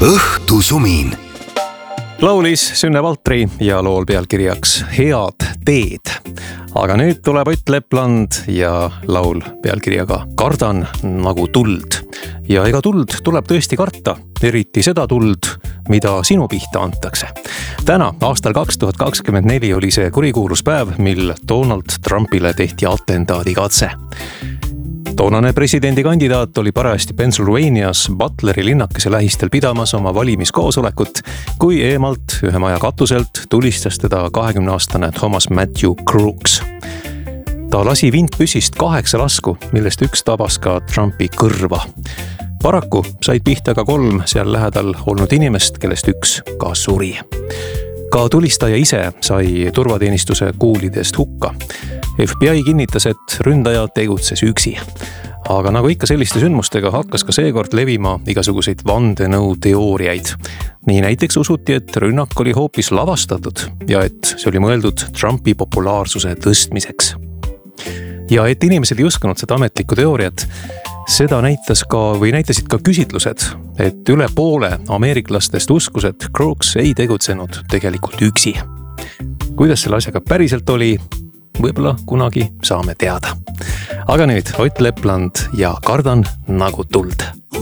õhtusumin. Laulis Sünne Valtri ja lool pealkirjaks Head teed. Aga nüüd tuleb Ott Lepland ja laul pealkirjaga Kardan nagu tuld. Ja ega tuld tuleb tõesti karta, eriti seda tuld, mida sinu pihta antakse. Täna, aastal 2024 oli see kurikuulus päev, mil Donald Trumpile tehti atentaadikatse. Toonane presidendikandidaat oli parajasti Pennsylvanias Butleri linnakese lähistel pidamas oma valimiskoosolekut, kui eemalt ühe maja katuselt tulistas teda 20-aastane Thomas Matthew Crooks. Ta lasi vintpüssist 8 lasku, millest üks tabas ka Trumpi kõrva. Paraku said pihta ka 3 seal lähedal olnud inimest, kellest üks ka suri. Ka tulistaja ise sai turvateenistuse kuulidest hukka. FBI kinnitas, et ründaja tegutses üksi. Aga nagu ikka selliste sündmustega hakkas ka seekord levima igasuguseid vandenõuteooriaid. Nii näiteks usuti, et rünnak oli hoopis lavastatud ja et see oli mõeldud Trumpi populaarsuse tõstmiseks. Ja et inimesed ei uskunud seda ametlikku teooriat, seda näitasid ka küsitlused, et üle poole ameeriklastest uskus, et Crooks ei tegutsenud tegelikult üksi. Kuidas selle asjaga päriselt oli, võib-olla kunagi saame teada. Aga nüüd Ott Lepland ja Kardan nagu tuld.